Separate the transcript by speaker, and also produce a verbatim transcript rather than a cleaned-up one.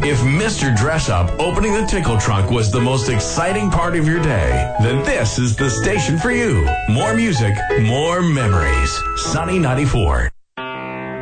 Speaker 1: If Mister Dress Up opening the tickle trunk was the most exciting part of your day, then this is the station for you. More music, more memories. Sunny ninety-four.